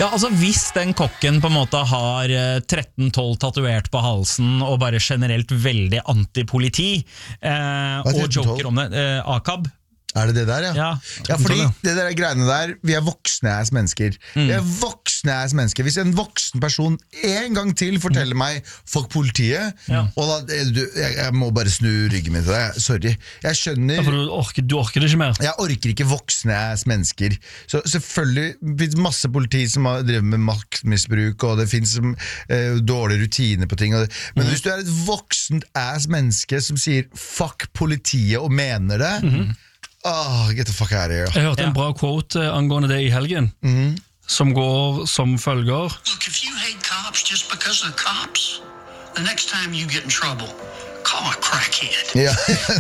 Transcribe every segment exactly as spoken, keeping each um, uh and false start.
Ja, altså hvis den kokken på en måte har tretten tolv tatovert på halsen og bare generelt veldig antipoliti eh, og joker om det, eh, Akab. Er det det der, ja? Ja, ja fordi det der greiene der, vi er voksne ass mennesker. Mm. Vi er voksne ass mennesker. Hvis en voksen person en gang til forteller meg fuck politiet, ja. Og da, du, jeg, jeg må bare snu ryggen min til deg. Sorry. Jeg skjønner. Ja, for du orker, du orker det ikke mer. Jeg orker ikke voksne ass mennesker. Så selvfølgelig finnes masse politi som har drevet med maktmisbruk, og det finnes uh, dårlige rutiner på ting. Og men mm. hvis du er et voksent ass menneske som sier fuck politiet og mener det, mm. Oh, get the fuck out of here. Jeg hørte en bra quote uh, angående det i helgen, mm. som går som følger. Look, if you hate cops just because of the cops, the next time you get in trouble, call a crackhead. Ja.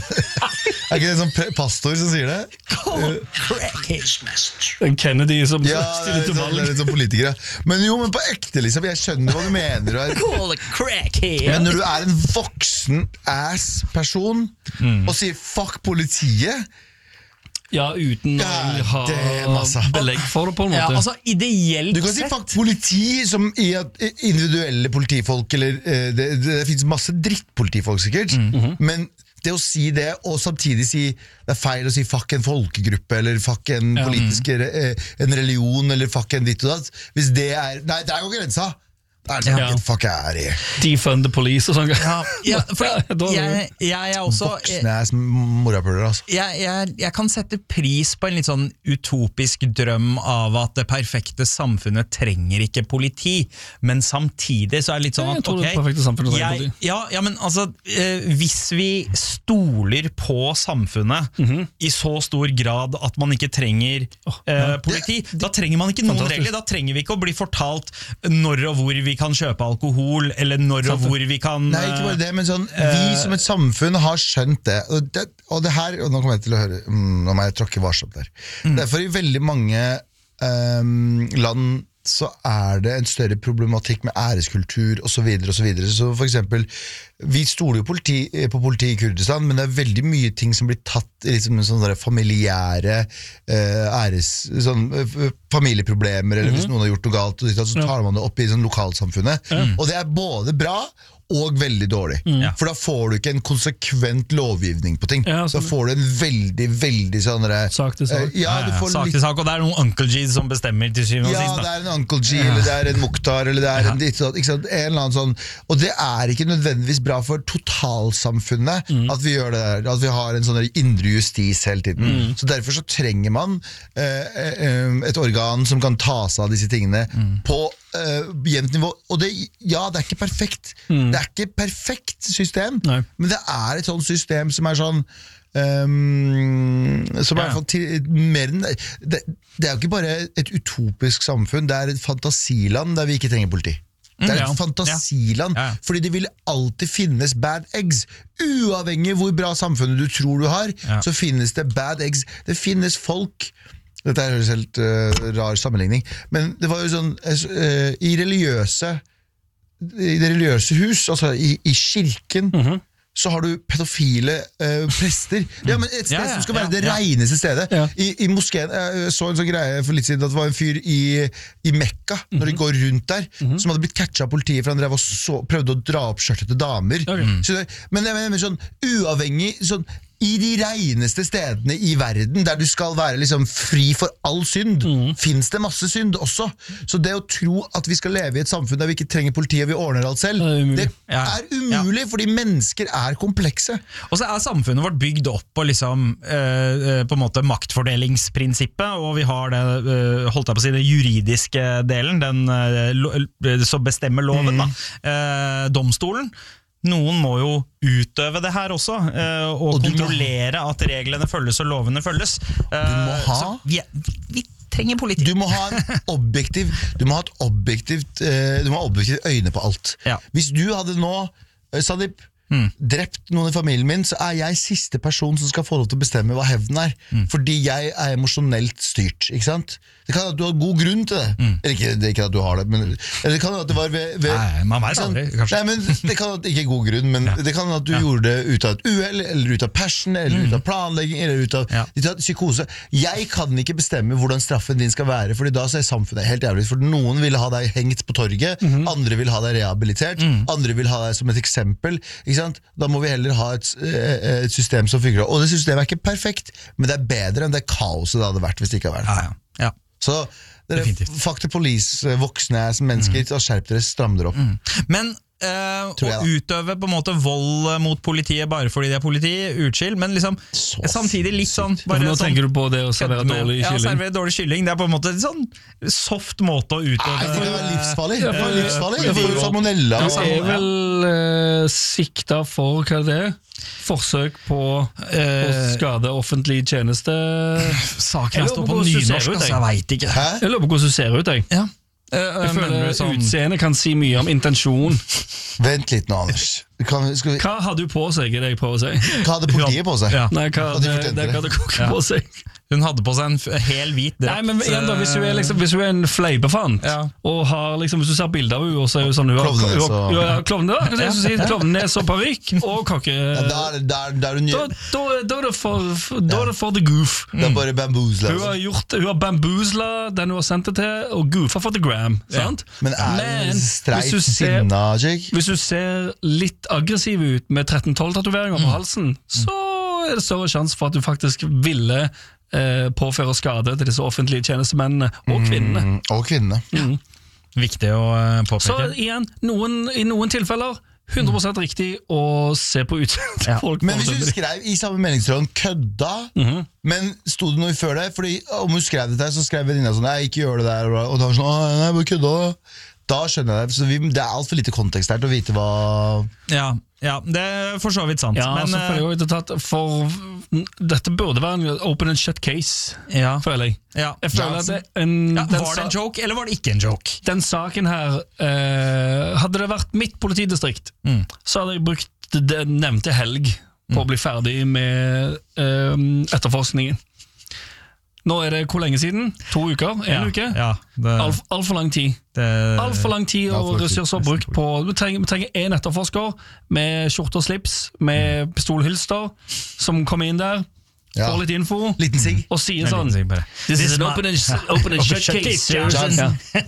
Er ikke det en sånn pastor som sier det? Call a crackhead. En Kennedy som ja, stiller til valg. Ja, det er litt sånn politikere. Men jo, men på ekte liksom, jeg skjønner hva du mener. Call a crackhead. Men når du er en voksen ass person, mm. og sier fuck politiet, ja, uten å ha belegg for det på en måte. Ja, altså, ideelt du kan si fuck politi som i at individuelle politifolk, eller uh, det, det, det finnes masse drittpolitifolk sikkert, mm. mm-hmm. men det å si det, og samtidig si det er feil å si fuck en folkegruppe, eller fuck en ja. politisk uh, en religion, eller fuck en ditt og datt, hvis det er, nei, det er jo grensa. Det er sånn, ja. Get fuck out of here. Defund the police og sånn. Ja, ja, for jeg, jeg er også voksne er morapøler, altså. jeg, jeg, jeg kan sette pris på en litt sånn utopisk drøm av at det perfekte samfunnet trenger ikke politi, men samtidig så er det litt sånn at, jeg tror ok, det perfekte samfunnet trenger jeg, politi. Ja, ja, men altså eh, hvis vi stoler på samfunnet mm-hmm. i så stor grad at man ikke trenger oh, ja. eh, politi, det, det, da trenger man ikke noen regler, da trenger vi ikke å bli fortalt når og hvor vi vi kan kjøpe alkohol, eller når og hvor vi kan... Nei, ikke bare det, men sånn, vi som et samfunn har skjønt det, og det, og det her, og nå kommer jeg til å høre, mm, nå må jeg tråkke varsomt der. Mm. Derfor i veldig mange um, land så er det en større problematikk med æreskultur og så videre og så videre. Så for eksempel, vi stoler jo politi, på politi i Kurdistan, men det er veldig mye ting som blir tatt i liksom sånne familiære uh, æres, sånn, uh, familieproblemer, eller mm-hmm. hvis noen har gjort noe galt, og så tar man det opp i sånn lokalsamfunnet. Mm. Og det er både bra og veldig dårlig. Mm. For da får du ikke en konsekvent lovgivning på ting. Ja, så får du en veldig, veldig sånn... Sak til sak. Uh, ja, du får sak til sak, og det er noen Uncle G's som bestemmer til syvende og ja, sist. Ja, det er en Uncle G, ja. Eller det er en Mukhtar, eller det er ja. en ditt, ikke sant? En eller annen sånn. Og det er ikke nødvendigvis bra for totalsamfunnet mm. at vi gjør det der, at vi har en sånn indre justis hele tiden. Mm. Så derfor så trenger man uh, uh, et organ som kan ta seg av disse tingene mm. på Uh, jevnt nivå, og det, ja, det er ikke perfekt mm. det er ikke perfekt system. Nei. Men det er et sånt system som er sånn um, som er ja. til, mer enn det, det er jo ikke bare et utopisk samfunn, det er et fantasiland der vi ikke trenger politi. Det er et mm, ja. fantasiland, ja. Ja. Fordi det vil alltid finnes bad eggs. Uavhengig hvor bra samfunnet du tror du har, ja. Så finnes det bad eggs. Det finnes folk. Dette er en helt uh, rar sammenligning, men det var jo sånn uh, i religiøse i det religiøse hus, altså i, i kirken, mm-hmm. så har du pedofile uh, prester. Ja, men et sted ja, ja, som skal være ja, det ja. reneste stedet. Ja. I, i moskeen, jeg så en sånn greie for litt siden, at det var en fyr i, i Mekka, mm-hmm. når de går rundt der, mm-hmm. som hadde blitt catchet av politiet, for han drev og så, prøvde å dra opp skjørtet til damer. Okay. Så det, men jeg mener sånn, uavhengig, sånn, i de reneste stedene i verden, der du skal være liksom fri for all synd, mm. finnes det masse synd også. Så det å tro at vi skal leve i et samfunn der vi ikke trenger politiet, vi ordner alt selv, det er, det er umulig, ja. Fordi mennesker er komplekse. Og så er samfunnet vårt bygd opp på liksom, øh, på en måte maktfordelingsprinsippet, og vi har det, øh, holdt jeg på å si, det juridiske delen, den øh, som bestemmer loven, mm. da. Øh, domstolen. Noen må jo utøve det her også, uh, og, og kontrollere må... at reglene følges og lovene følges. Uh, du må ha... Så vi, vi trenger politikk. Du må ha en objektiv, du må ha et objektivt, uh, du må ha objektivt øyne på alt. Ja. Hvis du hadde nå, uh, Sandeep, mm. drept noen i familien min, så er jeg siste person som skal få lov til å bestemme hva hevnen er. Mm. Fordi jeg er emosjonelt styrt, ikke sant? Det kan at du har god grunn til det. Mm. Eller ikke, det er ikke at du har det, men eller det kan at det var ved... ved Nei, man vet aldri, kanskje. Nei, men det kan at ikke god grunn, men ja. det kan at du ja. gjorde det ut av et uheld, eller ut av passion, eller mm. ut av planlegging, eller ut av, ja. ut av psykose. Jeg kan ikke bestemme hvordan straffen din skal være, fordi da så er samfunnet helt jævlig. For noen vil ha deg hengt på torget, mm-hmm. andre vil ha deg rehabilitert, mm. andre vil ha deg som et eksempel, ikke sant? Da må vi heller ha et, et system som fungerer. Og det systemet er ikke perfekt, men det er bedre enn det kaoset det hadde vært hvis det ikke hadde vært. Ja, ja. Ja. Så dere, fuck the police, voksne som mennesker, mm. og skjerp dere, stram dere opp. Mm. Men Uh, å utøve på en måte vold mot politiet bare fordi det er politi, utskill, men liksom så samtidig litt sånn bare Nå sånn, tenker du på det å servere dårlig kylling? Ja, servere dårlig kylling. Det er på en måte en sånn soft måte å utøve. Nei, det er livsfarlig. Det er livsfarlig. Det er salmonella. Du er vel uh, sikta for hva det er? Forsøk på uh, å skade offentlig tjeneste. Saken står på nynorsk, altså, jeg vet ikke. Hæ? Jeg lurer på hvordan du ser ut, jeg. Ja. Jeg føler sånn... Utseende kan si mye om intensjon. Vent litt nå, Anders. Kan, vi... Hva har du på seg, er det jeg prøver å si? Hva hadde politiet på seg? Ja. Nei, hva hadde de ja. på seg? Hun hadde på seg en hel hvit drakt. Nei, men igjen da, hvis du er, liksom, hvis du er en fleipefant, ja. og har, liksom, hvis du ser bilder av henne, og så er hun sånn, klovnenes og... Ja, klovnenes, kan jeg si, klovnenes og parykk, og kake... Ja, der, der, der hun... Da, da, da er det for, da er det for the goof. Det er bare bamboozla. Hun har gjort, hun har bamboozla den hun har sendt det til, og goofa for the gram, sant? Ja. Men er hun streit sinna, Jake? Hvis du ser litt aggressiv ut med tretten tolv-tatoveringer på halsen, så er det større sjanse for at du faktisk ville eh, påføre skade til disse offentlige tjenestemennene og kvinnene. Mm, og kvinnene. Mm. Viktig å uh, påpeke. Så igjen, noen, i noen tilfeller hundre prosent riktig å se på utseendet til ja. folk. Men hvis du skrev i samme meningstråden kødda, mm-hmm. men stod det noe før deg? Fordi om hun skrev det der, så skrev venninna sånn, nei, ikke gjør det der, og da var sånn, nei, bare kødda. Da skjønner jeg det, så vi, det er alt for lite kontekst her til å vite hva... Ja, ja, det er for så vidt sant. Ja, men, så føler jeg jo tatt for dette burde være en open and shut case, ja. føler jeg. Ja. Jeg føler ja, at det en, ja, var det en joke, eller var det ikke en joke? Den saken her, eh, hadde det vært mitt politidistrikt, mm. så hadde jeg brukt det nevnte helg på mm. å bli ferdig med eh, etterforskningen. Nå er det hvor lenge siden? To uker? En ja, uke? Ja, Alt alt for lang tid. Alt for lang tid og ressurser brukt på... Vi trenger, vi trenger en etterforsker med skjorte og slips, med pistolhylster, som kommer inn der, ja. får litt info, liten sig. og sier sånn This is an open and, open and shut case. Ja.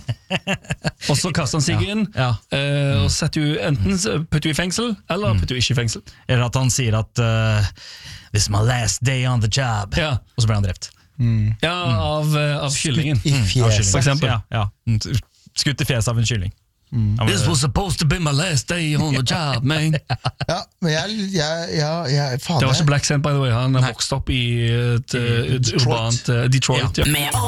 Og så kaster han sig inn, ja. uh, og setter du enten putter du i fengsel, eller putter du ikke i fengsel. Eller at han sier at uh, This is my last day on the job, ja. og så blir han drept. Mm. Ja, av, av kyllingen. I fjeset, for eksempel. Ja, ja. Skutt i fjeset av en kylling. Mm. This was supposed to be my last day on the job, man. Ja, men jeg, jeg, jeg, jeg faen det var ikke Black Sand, by the way. Han er vokst opp i et, et urbant uh, Detroit. Ja. Ja.